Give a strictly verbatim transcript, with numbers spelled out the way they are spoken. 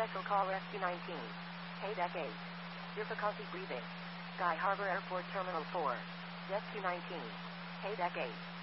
Special call Rescue nineteen. Hey Deck eight. Difficulty breathing. Sky Harbor Airport Terminal four. Rescue nineteen. Hey Deck eight.